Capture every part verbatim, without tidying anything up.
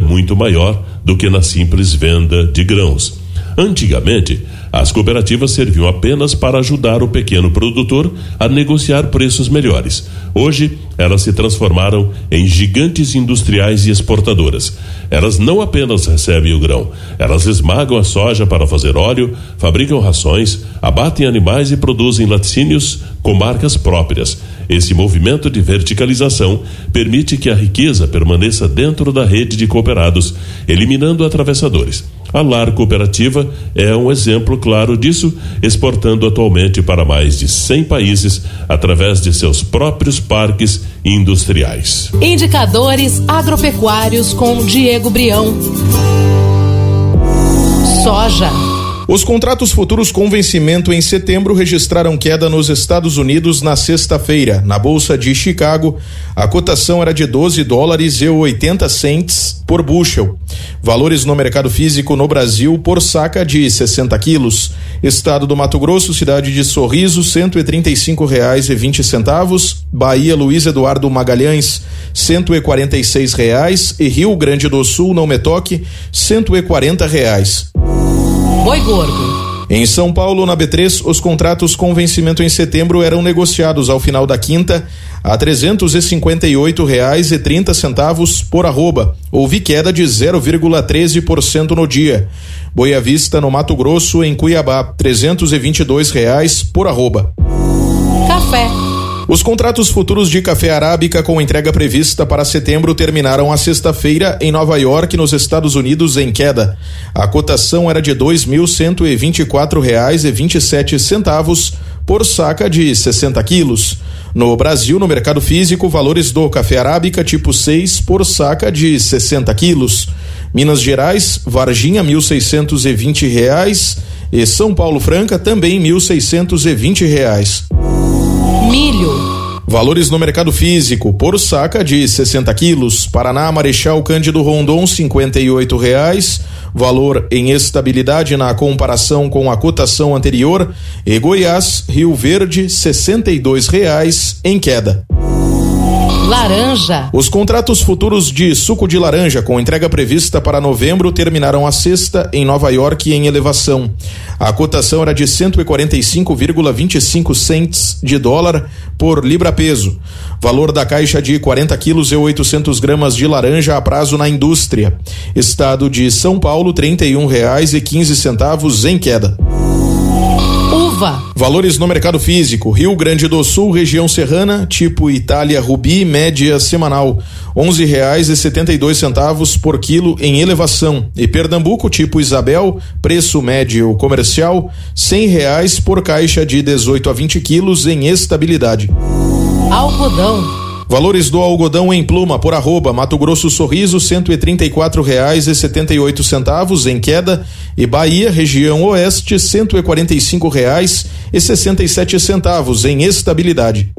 muito maior do que na simples venda de grãos. Antigamente, as cooperativas serviam apenas para ajudar o pequeno produtor a negociar preços melhores. Hoje, elas se transformaram em gigantes industriais e exportadoras. Elas não apenas recebem o grão, elas esmagam a soja para fazer óleo, fabricam rações, abatem animais e produzem laticínios com marcas próprias. Esse movimento de verticalização permite que a riqueza permaneça dentro da rede de cooperados, eliminando atravessadores. A Lar Cooperativa é um exemplo claro disso, exportando atualmente para mais de cem países através de seus próprios parques industriais. Indicadores agropecuários com Diego Brião. Soja. Os contratos futuros com vencimento em setembro registraram queda nos Estados Unidos na sexta-feira. Na Bolsa de Chicago, a cotação era de doze dólares e oitenta centes por bushel. Valores no mercado físico no Brasil por saca de sessenta quilos. Estado do Mato Grosso, cidade de Sorriso, cento e trinta e cinco reais e vinte centavos. Bahia, Luiz Eduardo Magalhães, cento e quarenta e seis reais. E Rio Grande do Sul, Não Me Toque, cento e quarenta reais. Boi gordo. Em São Paulo, na B três, os contratos com vencimento em setembro eram negociados ao final da quinta a trezentos e cinquenta e oito reais e trinta centavos por arroba. Houve queda de zero vírgula treze por cento no dia. Boi à vista, no Mato Grosso, em Cuiabá, trezentos e vinte e dois reais por arroba. Café. Os contratos futuros de café arábica com entrega prevista para setembro terminaram a sexta-feira em Nova York, nos Estados Unidos, em queda. A cotação era de dois mil cento e vinte e quatro reais e vinte e sete centavos por saca de sessenta quilos. No Brasil, no mercado físico, valores do café arábica tipo seis por saca de sessenta quilos. Minas Gerais, Varginha, mil seiscentos e vinte reais, e São Paulo Franca também mil seiscentos e vinte reais. Milho. Valores no mercado físico por saca de sessenta quilos. Paraná, Marechal Cândido Rondon, cinquenta e oito reais. Valor em estabilidade na comparação com a cotação anterior. E Goiás, Rio Verde, sessenta e dois reais em queda. Laranja. Os contratos futuros de suco de laranja com entrega prevista para novembro terminaram a sexta em Nova York em elevação. A cotação era de cento e quarenta e cinco vírgula vinte e cinco centes de dólar por libra-peso. Valor da caixa de quarenta quilos e oitocentos gramas de laranja a prazo na indústria. Estado de São Paulo, trinta e um reais e quinze centavos em queda. Uva. Valores no mercado físico. Rio Grande do Sul, região serrana, tipo Itália Rubi, média semanal, onze reais e setenta e dois centavos por quilo em elevação. E Pernambuco, tipo Isabel, preço médio comercial, cem reais por caixa de dezoito a vinte quilos em estabilidade. Algodão. Valores do algodão em pluma por arroba, Mato Grosso Sorriso, cento e trinta e quatro reais e setenta e oito centavos em queda, e Bahia, região oeste, cento e quarenta e cinco reais e sessenta e sete centavos em estabilidade.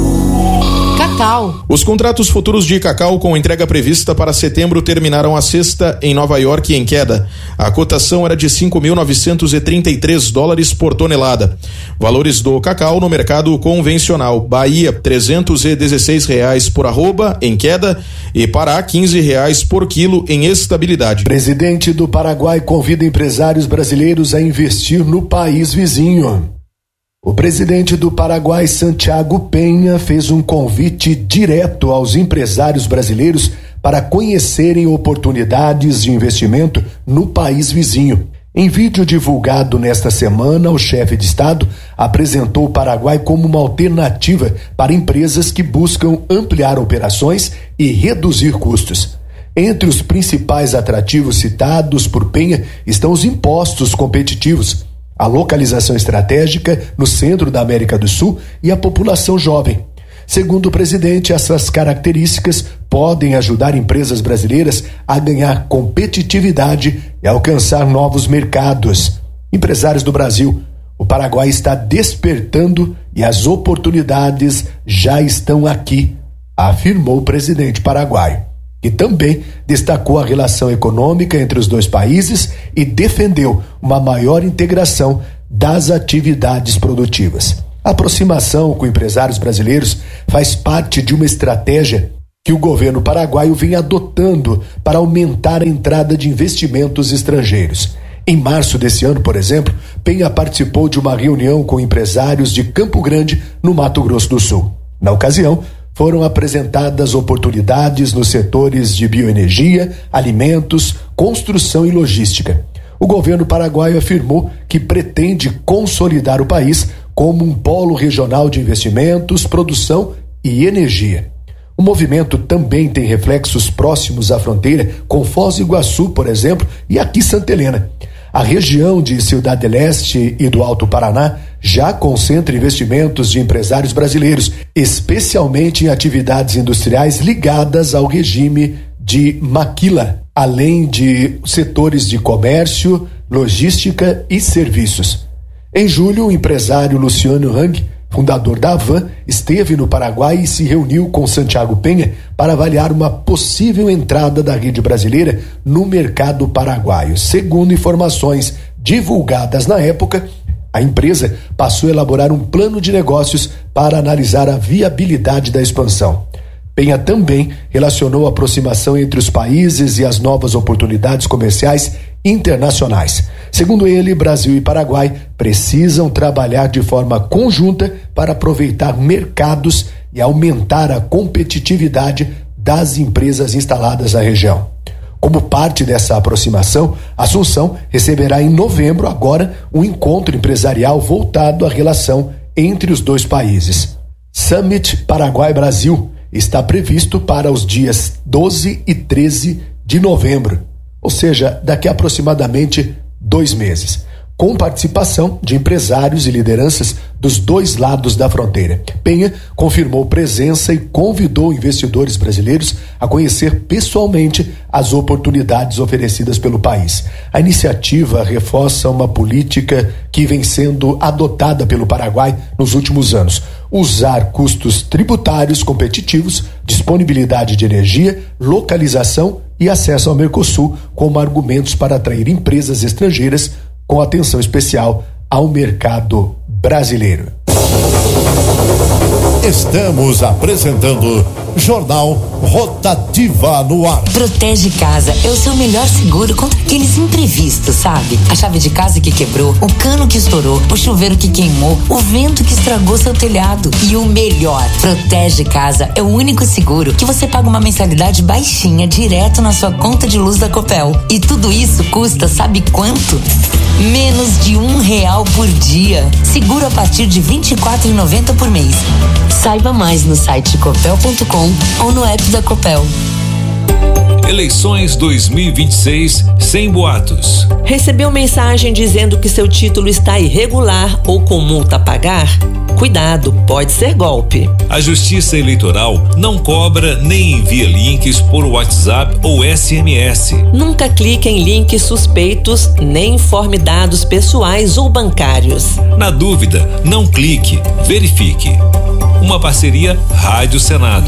Cacau. Os contratos futuros de cacau com entrega prevista para setembro terminaram a sexta em Nova York em queda. A cotação era de cinco mil novecentos e trinta e três dólares por tonelada. Valores do cacau no mercado convencional: Bahia, trezentos e dezesseis reais por arroba em queda, e Pará, quinze reais por quilo em estabilidade. Presidente do Paraguai convida empresários brasileiros a investir no país vizinho. O presidente do Paraguai, Santiago Penha, fez um convite direto aos empresários brasileiros para conhecerem oportunidades de investimento no país vizinho. Em vídeo divulgado nesta semana, o chefe de Estado apresentou o Paraguai como uma alternativa para empresas que buscam ampliar operações e reduzir custos. Entre os principais atrativos citados por Penha estão os impostos competitivos, a localização estratégica no centro da América do Sul e a população jovem. Segundo o presidente, essas características podem ajudar empresas brasileiras a ganhar competitividade e alcançar novos mercados. Empresários do Brasil, o Paraguai está despertando e as oportunidades já estão aqui, afirmou o presidente paraguaio, que também destacou a relação econômica entre os dois países e defendeu uma maior integração das atividades produtivas. A aproximação com empresários brasileiros faz parte de uma estratégia que o governo paraguaio vem adotando para aumentar a entrada de investimentos estrangeiros. Em março desse ano, por exemplo, Penha participou de uma reunião com empresários de Campo Grande, no Mato Grosso do Sul. Na ocasião, foram apresentadas oportunidades nos setores de bioenergia, alimentos, construção e logística. O governo paraguaio afirmou que pretende consolidar o país como um polo regional de investimentos, produção e energia. O movimento também tem reflexos próximos à fronteira com Foz do Iguaçu, por exemplo, e aqui Santa Helena. A região de Ciudad del Este e do Alto Paraná já concentra investimentos de empresários brasileiros, especialmente em atividades industriais ligadas ao regime de Maquila, além de setores de comércio, logística e serviços. Em julho, o empresário Luciano Hang, fundador da Avan, esteve no Paraguai e se reuniu com Santiago Penha para avaliar uma possível entrada da rede brasileira no mercado paraguaio. Segundo informações divulgadas na época, a empresa passou a elaborar um plano de negócios para analisar a viabilidade da expansão. Penha também relacionou a aproximação entre os países e as novas oportunidades comerciais internacionais. Segundo ele, Brasil e Paraguai precisam trabalhar de forma conjunta para aproveitar mercados e aumentar a competitividade das empresas instaladas na região. Como parte dessa aproximação, Assunção receberá em novembro agora um encontro empresarial voltado à relação entre os dois países. Summit Paraguai-Brasil está previsto para os dias doze e treze de novembro, ou seja, daqui a aproximadamente dois meses, com participação de empresários e lideranças dos dois lados da fronteira. Penha confirmou presença e convidou investidores brasileiros a conhecer pessoalmente as oportunidades oferecidas pelo país. A iniciativa reforça uma política que vem sendo adotada pelo Paraguai nos últimos anos: usar custos tributários competitivos, disponibilidade de energia, localização e acesso ao Mercosul como argumentos para atrair empresas estrangeiras, com atenção especial ao mercado brasileiro. Estamos apresentando Jornal Rotativa no Ar. Protege Casa é o seu melhor seguro contra aqueles imprevistos, sabe? A chave de casa que quebrou, o cano que estourou, o chuveiro que queimou, o vento que estragou seu telhado. E o melhor, Protege Casa é o único seguro que você paga uma mensalidade baixinha direto na sua conta de luz da Copel. E tudo isso custa, sabe quanto? Menos de um real por dia. Seguro a partir de vinte e quatro reais e noventa centavos por mês. Saiba mais no site copel ponto com ou no app da Copel. Eleições dois mil e vinte e seis sem boatos. Recebeu mensagem dizendo que seu título está irregular ou com multa a pagar? Cuidado, pode ser golpe. A Justiça Eleitoral não cobra nem envia links por WhatsApp ou S M S. Nunca clique em links suspeitos, nem informe dados pessoais ou bancários. Na dúvida, não clique, verifique. Uma parceria Rádio Senado.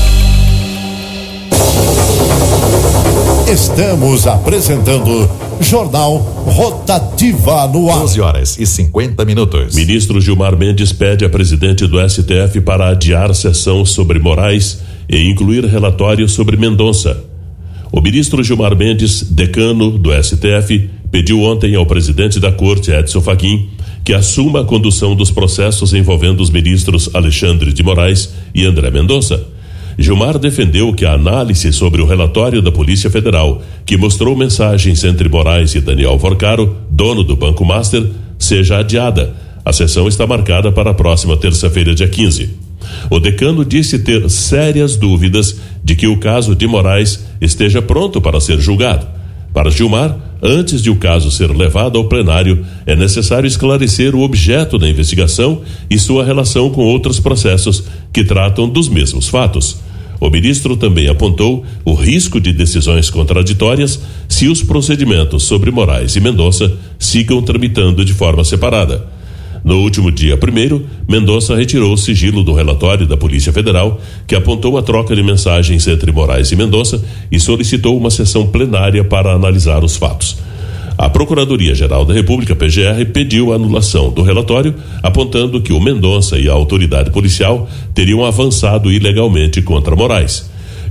Estamos apresentando Jornal Rotativa no Ar. doze horas e cinquenta minutos. Ministro Gilmar Mendes pede a presidente do S T F para adiar sessão sobre Moraes e incluir relatório sobre Mendonça. O ministro Gilmar Mendes, decano do S T F, pediu ontem ao presidente da Corte, Edson Fachin, que assuma a condução dos processos envolvendo os ministros Alexandre de Moraes e André Mendonça. Gilmar defendeu que a análise sobre o relatório da Polícia Federal, que mostrou mensagens entre Moraes e Daniel Forcaro, dono do Banco Master, seja adiada. A sessão está marcada para a próxima terça-feira, dia quinze. O decano disse ter sérias dúvidas de que o caso de Moraes esteja pronto para ser julgado. Para Gilmar, antes de o caso ser levado ao plenário, é necessário esclarecer o objeto da investigação e sua relação com outros processos que tratam dos mesmos fatos. O ministro também apontou o risco de decisões contraditórias se os procedimentos sobre Moraes e Mendonça sigam tramitando de forma separada. No último dia primeiro, Mendonça retirou o sigilo do relatório da Polícia Federal, que apontou a troca de mensagens entre Moraes e Mendonça e solicitou uma sessão plenária para analisar os fatos. A Procuradoria-Geral da República, P G R, pediu a anulação do relatório, apontando que o Mendonça e a autoridade policial teriam avançado ilegalmente contra Moraes.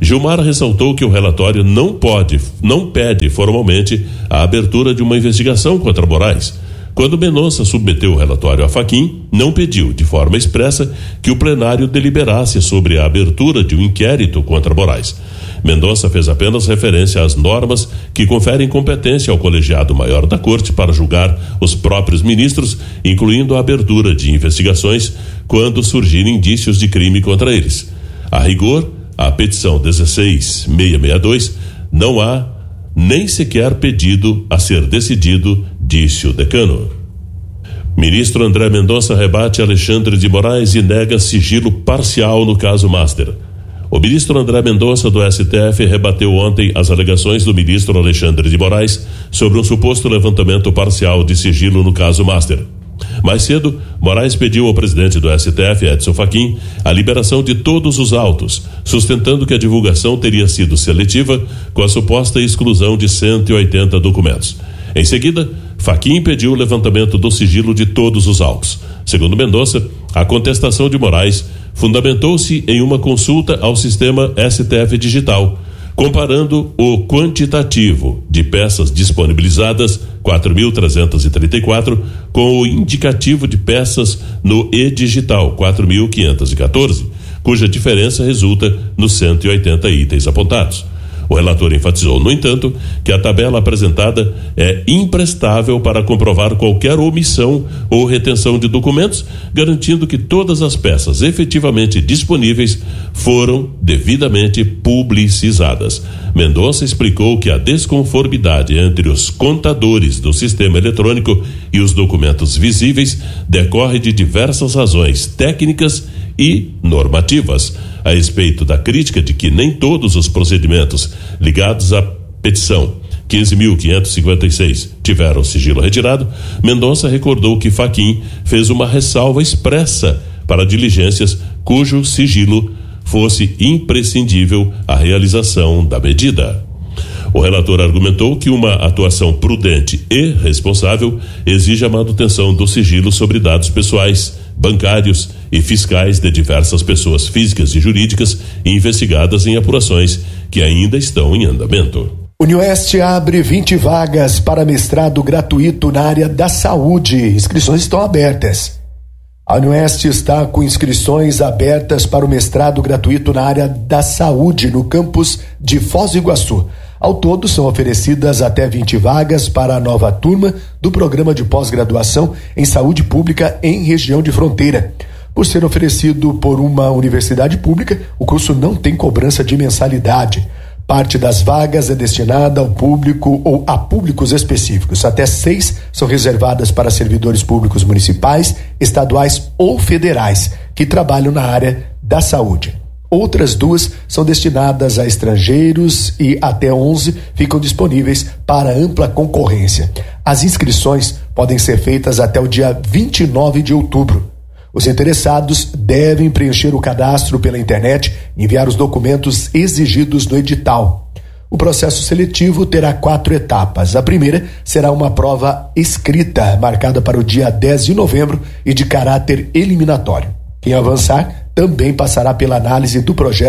Gilmar ressaltou que o relatório não pode, não pede formalmente a abertura de uma investigação contra Moraes. Quando Mendonça submeteu o relatório a Fachin, não pediu de forma expressa que o plenário deliberasse sobre a abertura de um inquérito contra Moraes. Mendonça fez apenas referência às normas que conferem competência ao colegiado maior da Corte para julgar os próprios ministros, incluindo a abertura de investigações quando surgirem indícios de crime contra eles. A rigor, a petição dezesseis mil seiscentos e sessenta e dois não há nem sequer pedido a ser decidido, disse o decano. Ministro André Mendonça rebate Alexandre de Moraes e nega sigilo parcial no caso Master. O ministro André Mendonça do S T F rebateu ontem as alegações do ministro Alexandre de Moraes sobre um suposto levantamento parcial de sigilo no caso Master. Mais cedo, Moraes pediu ao presidente do S T F, Edson Fachin, a liberação de todos os autos, sustentando que a divulgação teria sido seletiva com a suposta exclusão de cento e oitenta documentos. Em seguida, Fachin pediu o levantamento do sigilo de todos os autos. Segundo Mendonça, a contestação de Moraes fundamentou-se em uma consulta ao sistema S T F Digital, comparando o quantitativo de peças disponibilizadas, quatro mil trezentos e trinta e quatro, com o indicativo de peças no e-digital, quatro mil quinhentos e quatorze, cuja diferença resulta nos cento e oitenta itens apontados. O relator enfatizou, no entanto, que a tabela apresentada é imprestável para comprovar qualquer omissão ou retenção de documentos, garantindo que todas as peças efetivamente disponíveis foram devidamente publicizadas. Mendonça explicou que a desconformidade entre os contadores do sistema eletrônico e os documentos visíveis decorre de diversas razões técnicas e normativas. A respeito da crítica de que nem todos os procedimentos ligados à petição quinze mil quinhentos e cinquenta e seis tiveram sigilo retirado, Mendonça recordou que Fachin fez uma ressalva expressa para diligências cujo sigilo fosse imprescindível à realização da medida. O relator argumentou que uma atuação prudente e responsável exige a manutenção do sigilo sobre dados pessoais, bancários e fiscais de diversas pessoas físicas e jurídicas investigadas em apurações que ainda estão em andamento. Unioeste abre vinte vagas para mestrado gratuito na área da saúde. Inscrições estão abertas. A Unioeste está com inscrições abertas para o mestrado gratuito na área da saúde no campus de Foz do Iguaçu. Ao todo, são oferecidas até vinte vagas para a nova turma do programa de pós-graduação em saúde pública em região de fronteira. Por ser oferecido por uma universidade pública, o curso não tem cobrança de mensalidade. Parte das vagas é destinada ao público ou a públicos específicos. Até seis são reservadas para servidores públicos municipais, estaduais ou federais que trabalham na área da saúde. Outras duas são destinadas a estrangeiros e até onze ficam disponíveis para ampla concorrência. As inscrições podem ser feitas até o dia vinte e nove de outubro. Os interessados devem preencher o cadastro pela internet e enviar os documentos exigidos no edital. O processo seletivo terá quatro etapas. A primeira será uma prova escrita, marcada para o dia dez de novembro e de caráter eliminatório. Quem avançar também passará pela análise do projeto